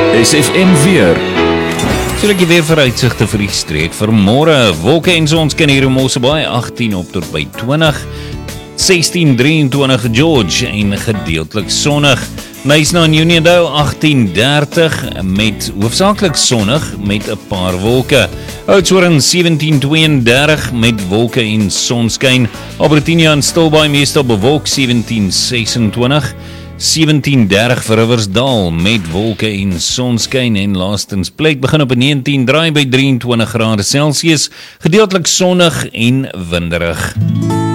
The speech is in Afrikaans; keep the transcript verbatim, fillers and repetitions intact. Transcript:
S F M weer. So ek weer vooruitsigte vir die streek vir môre. Wolke en sonskyn hier in Mosselbaai, agttien op tot by twintig, sestien drieëntwintig George en gedeeltelik sonnig. Nyasna in Uniondale agttien dertig met hoofsaaklik sonnig met 'n paar wolke. Oudtshoorn sewentien tweeëndertig met wolke en sonskyn. Albertinia en Stilbaai meestal bewolk sewentien sesentwintig. sewentien dertig vir Riversdal met wolke en sonskyn en laastens Plek begin op negentien draai by drieëntwintig grade Celsius, gedeeltelik sonnig en winderig.